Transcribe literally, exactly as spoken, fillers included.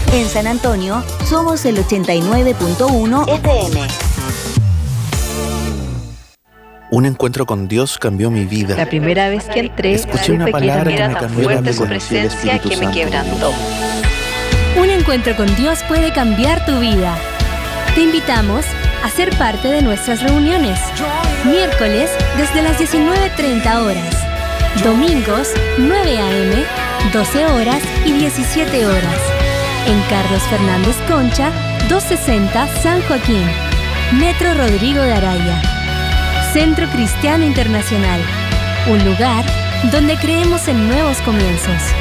En San Antonio somos el ochenta y nueve punto uno F M. Un encuentro con Dios cambió mi vida. La primera vez que entré, escuché una palabra que me cambió la vida. Su presencia que me quebrantó. Un encuentro con Dios puede cambiar tu vida. Te invitamos a ser parte de nuestras reuniones. Miércoles desde las diecinueve treinta horas. Domingos nueve a eme, doce horas y diecisiete horas. En Carlos Fernández Concha, doscientos sesenta San Joaquín. Metro Rodrigo de Araya. Centro Cristiano Internacional. Un lugar donde creemos en nuevos comienzos.